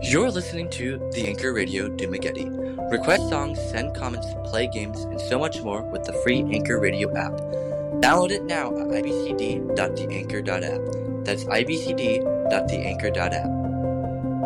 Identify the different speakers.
Speaker 1: You're listening to the Anchor Radio Dumageddon. Request songs, send comments, play games, and so much more with the free Anchor Radio app. Download it now at ibcd.theanchor.app. That's ibcd.theanchor.app.